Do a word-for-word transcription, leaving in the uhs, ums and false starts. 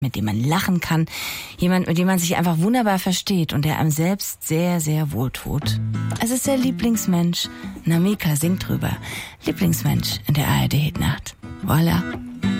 mit dem man lachen kann, jemand, mit dem man sich einfach wunderbar versteht und der einem selbst sehr, sehr wohltut. Es ist der Lieblingsmensch. Namika singt drüber. Lieblingsmensch in der A R D-Hitnacht. Voila.